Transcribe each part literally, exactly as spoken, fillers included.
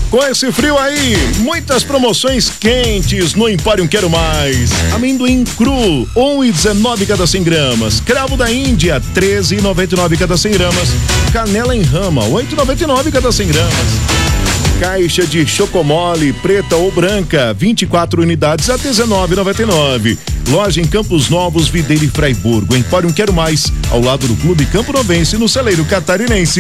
Com esse frio aí, muitas promoções quentes no Empório Quero Mais. Amendoim cru, um e dezenove cada cem gramas. Cravo da Índia, treze e noventa e nove cada cem gramas. Canela em rama, oito e noventa e nove cada cem gramas. Caixa de chocomole, preta ou branca, vinte e quatro unidades a dezenove e noventa e nove. Loja em Campos Novos, Videira e Fraiburgo. Empório Quero Mais, ao lado do Clube Campo Novense, no Celeiro Catarinense.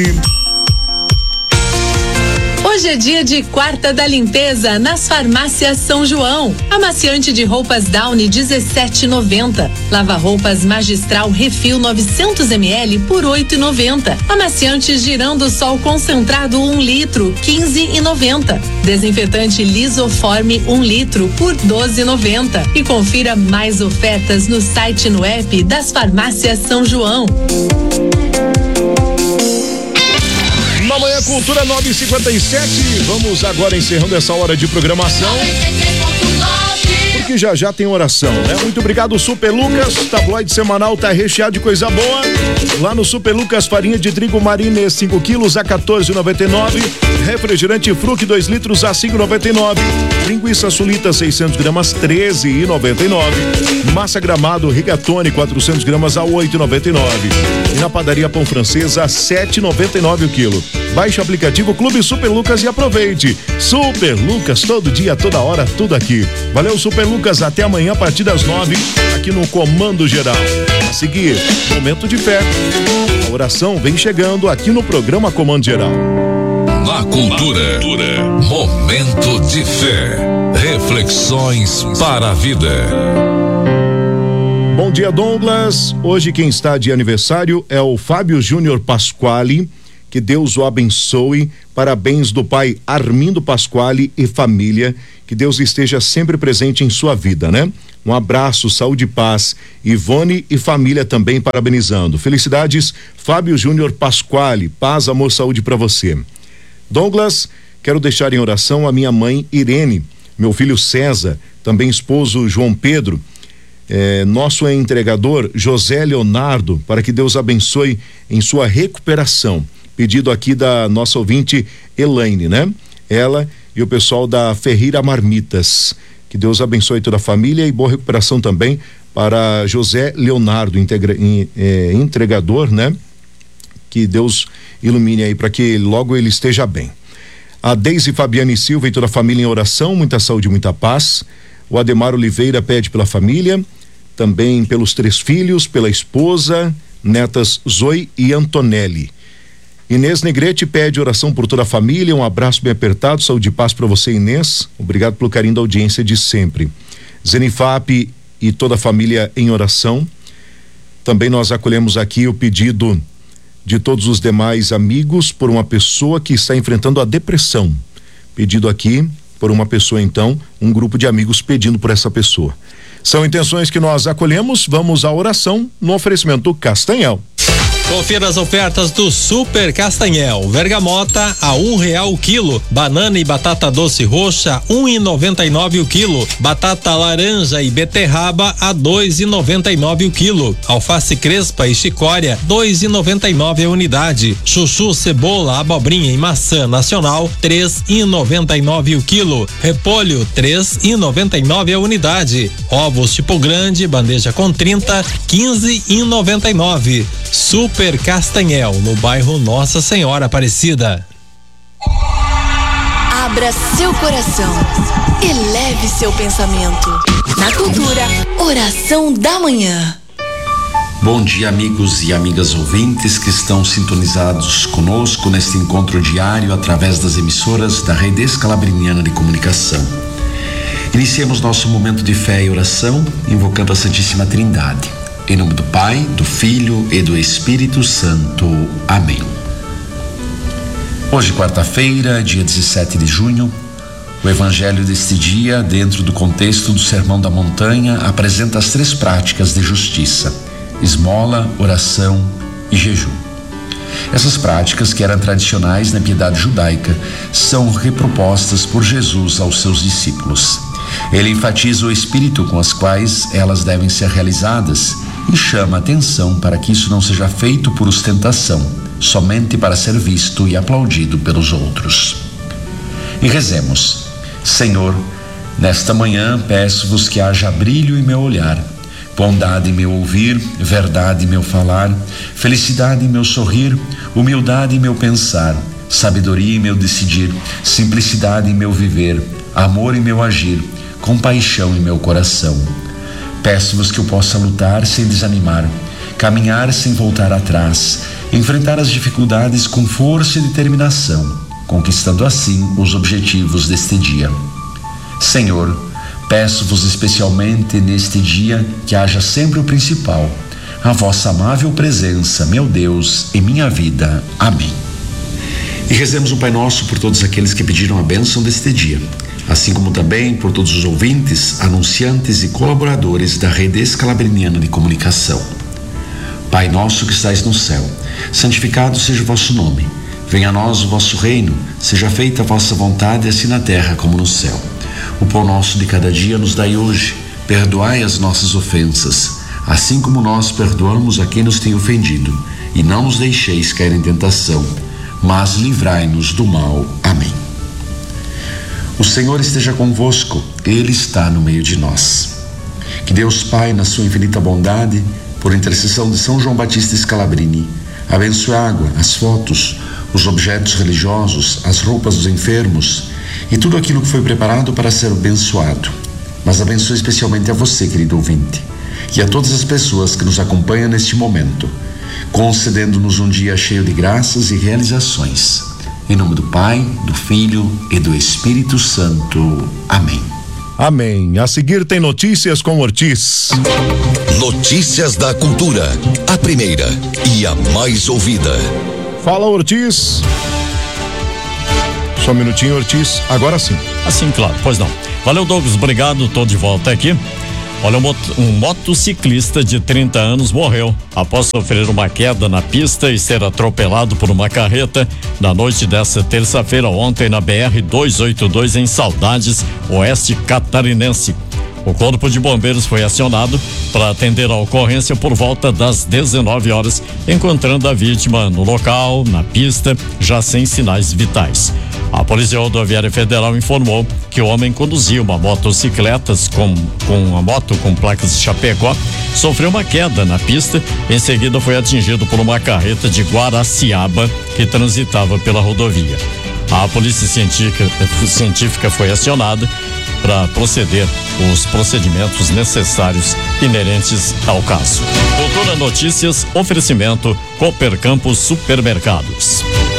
Hoje é dia de quarta da limpeza nas farmácias São João. Amaciante de roupas Downy dezessete e noventa. Lava-roupas Magistral Refil novecentos mililitros por oito e noventa. Amaciante Girando Sol concentrado um litro quinze e noventa. Desinfetante Lisoforme um litro por doze e noventa. E confira mais ofertas no site e no app das farmácias São João. Na Manhã Cultura nove e cinquenta e sete, vamos agora encerrando essa hora de programação, porque já já tem oração, né? Muito obrigado, Super Lucas, tabloide semanal tá recheado de coisa boa. Lá no Super Lucas, farinha de trigo Marine cinco quilos a quatorze e noventa e nove, refrigerante Fruc dois litros a cinco e noventa e nove, linguiça sulita seiscentos gramas treze e noventa e nove, massa Gramado Rigatone quatrocentos gramas a oito e noventa e nove, e na padaria Pão Francesa a sete e noventa e nove o quilo. Baixe o aplicativo Clube Super Lucas e aproveite. Super Lucas, todo dia, toda hora, tudo aqui. Valeu, Super Lucas, até amanhã a partir das nove, aqui no Comando Geral. A seguir, momento de fé. A oração vem chegando aqui no programa Comando Geral. Na cultura, momento de fé. Reflexões para a vida. Bom dia, Douglas. Hoje quem está de aniversário é o Fábio Júnior Pasquale. Que Deus o abençoe. Parabéns do pai Armindo Pasquale e família. Que Deus esteja sempre presente em sua vida, né? Um abraço, saúde e paz. Ivone e família também parabenizando. Felicidades, Fábio Júnior Pasquale. Paz, amor, saúde para você. Douglas, quero deixar em oração a minha mãe Irene, meu filho César, também esposo João Pedro, eh, nosso entregador José Leonardo, para que Deus abençoe em sua recuperação. Pedido aqui da nossa ouvinte Elaine, né? Ela e o pessoal da Ferreira Marmitas. Que Deus abençoe toda a família e boa recuperação também para José Leonardo, integra, in, eh, entregador, né? Que Deus ilumine aí para que logo ele esteja bem. A Deise Fabiane Silva e toda a família em oração, muita saúde, muita paz. O Ademar Oliveira pede pela família, também pelos três filhos, pela esposa, netas Zoe e Antonelli. Inês Negrete pede oração por toda a família, um abraço bem apertado, saúde e paz para você, Inês. Obrigado pelo carinho da audiência de sempre. Zenifap e toda a família em oração. Também nós acolhemos aqui o pedido de todos os demais amigos por uma pessoa que está enfrentando a depressão. Pedido aqui por uma pessoa, então, um grupo de amigos pedindo por essa pessoa. São intenções que nós acolhemos. Vamos à oração no oferecimento Castanhal. Confira as ofertas do Super Castanhel. Vergamota a um real o quilo. Banana e batata doce roxa um e noventa e nove o quilo. Batata laranja e beterraba a dois e noventa e nove o quilo. Alface crespa e chicória dois e noventa e nove a unidade. Chuchu, cebola, abobrinha e maçã nacional três e noventa e nove o quilo. Repolho três e noventa e nove a unidade. Ovos tipo grande, bandeja com trinta, quinze e noventa e nove. Super Super Castanhel, no bairro Nossa Senhora Aparecida. Abra seu coração, eleve seu pensamento. Na cultura, oração da manhã. Bom dia, amigos e amigas ouvintes que estão sintonizados conosco neste encontro diário através das emissoras da Rede Escalabriniana de Comunicação. Iniciemos nosso momento de fé e oração invocando a Santíssima Trindade. Em nome do Pai, do Filho e do Espírito Santo. Amém. Hoje, quarta-feira, dia dezessete de junho, o evangelho deste dia, dentro do contexto do Sermão da Montanha, apresenta as três práticas de justiça: esmola, oração e jejum. Essas práticas, que eram tradicionais na piedade judaica, são repropostas por Jesus aos seus discípulos. Ele enfatiza o espírito com as quais elas devem ser realizadas e chama a atenção para que isso não seja feito por ostentação, somente para ser visto e aplaudido pelos outros. E rezemos. Senhor, nesta manhã peço-vos que haja brilho em meu olhar, bondade em meu ouvir, verdade em meu falar, felicidade em meu sorrir, humildade em meu pensar, sabedoria em meu decidir, simplicidade em meu viver, amor em meu agir, compaixão em meu coração. Peço-vos que eu possa lutar sem desanimar, caminhar sem voltar atrás, enfrentar as dificuldades com força e determinação, conquistando assim os objetivos deste dia. Senhor, peço-vos especialmente neste dia que haja sempre o principal, a vossa amável presença, meu Deus, em minha vida. Amém. E rezemos o Pai Nosso por todos aqueles que pediram a bênção deste dia, assim como também por todos os ouvintes, anunciantes e colaboradores da Rede Escalabriniana de Comunicação. Pai nosso que estais no céu, santificado seja o vosso nome. Venha a nós o vosso reino, seja feita a vossa vontade, assim na terra como no céu. O pão nosso de cada dia nos dai hoje, perdoai as nossas ofensas, assim como nós perdoamos a quem nos tem ofendido, e não nos deixeis cair em tentação, mas livrai-nos do mal. Amém. O Senhor esteja convosco, Ele está no meio de nós. Que Deus Pai, na sua infinita bondade, por intercessão de São João Batista Scalabrini, abençoe a água, as fotos, os objetos religiosos, as roupas dos enfermos e tudo aquilo que foi preparado para ser abençoado. Mas abençoe especialmente a você, querido ouvinte, e a todas as pessoas que nos acompanham neste momento, concedendo-nos um dia cheio de graças e realizações. Em nome do Pai, do Filho e do Espírito Santo. Amém. Amém. A seguir tem notícias com Ortiz. Notícias da cultura. A primeira e a mais ouvida. Fala, Ortiz. Só um minutinho, Ortiz. Agora sim. Assim, claro. Pois não. Valeu, Douglas. Obrigado. Tô de volta aqui. Olha, um, mot- um motociclista de trinta anos morreu após sofrer uma queda na pista e ser atropelado por uma carreta na noite dessa terça-feira ontem na B R duzentos e oitenta e dois em Saudades, oeste catarinense. O corpo de bombeiros foi acionado para atender a ocorrência por volta das dezenove horas, encontrando a vítima no local, na pista, já sem sinais vitais. A Polícia Rodoviária Federal informou que o homem conduzia uma motocicleta com, com uma moto com placas de Chapecó, sofreu uma queda na pista, em seguida foi atingido por uma carreta de Guaraciaba que transitava pela rodovia. A polícia científica, científica foi acionada para proceder os procedimentos necessários inerentes ao caso. Cultura Notícias, oferecimento Cooper Campos Supermercados.